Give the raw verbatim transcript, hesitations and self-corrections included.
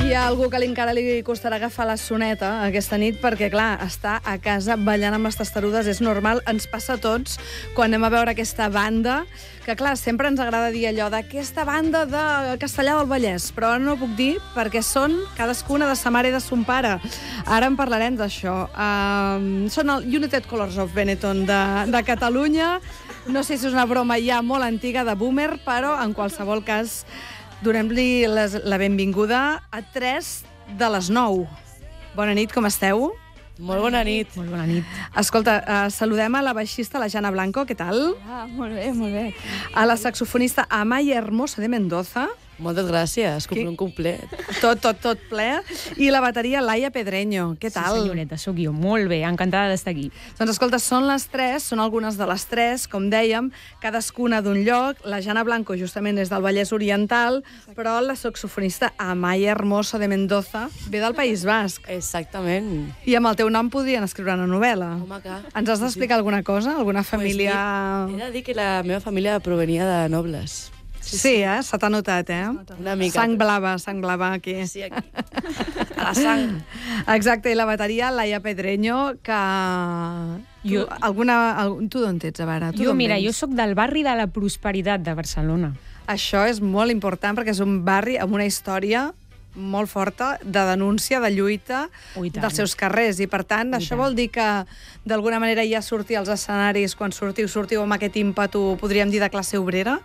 Hi ha algú que li encara li costarà agafar la soneta aquesta nit perquè, clar, està a casa ballant amb les testarudes, és normal, ens passa a tots quan anem a veure aquesta banda, que, clar, sempre ens agrada dir allò d'aquesta banda de Castellar del Vallès, però ara no ho puc dir perquè són cadascuna de sa mare i de son pare. Ara en parlarem d'això. Uh, són el United Colors of Benetton de, de Catalunya. No sé si és una broma ja molt antiga de boomer, però en qualsevol cas donem-li la benvinguda a tres de les nou. Bona nit, com esteu? Molt bona nit. Molt bona nit. Escolta, uh, saludem a la baixista, la Jana Blanco, què tal? Ah, molt bé, molt bé. A la saxofonista Amaya Hermosa de Mendoza. Moltes gràcies, complim complet. Tot, tot, tot ple. I la bateria Laia Pedreño, què tal? Sí, senyoreta, sóc jo. Molt bé, encantada d'estar aquí. Doncs escolta, són les tres, són algunes de les tres, com dèiem, cadascuna d'un lloc. La Jana Blanco justament és del Vallès Oriental, però la saxofonista Amaya Hermosa de Mendoza ve del País Basc. Exactament. I amb el teu nom podrien escriure una novel·la. Home, que... Ens has d'explicar sí. alguna cosa? Alguna família... Pues he de dir que la meva família provenia de nobles. Sí, sí, eh? Se t'ha notat, eh? Una mica. Sang blava, sang blava aquí. Sí, aquí. A la sang. Exacte, i la bateria, Laia Pedreño, que... Jo... Tu, alguna... tu d'on ets, a veure? Tu Jo, mira, vens? jo sóc del barri de la Prosperitat de Barcelona. Això és molt important perquè és un barri amb una història molt forta de denúncia, de lluita Ui, tant. dels seus carrers. I, per tant, Ui, això tant. vol dir que, d'alguna manera, ja sortir als escenaris, quan sortiu, sortiu amb aquest ímpetu, podríem dir, de classe obrera?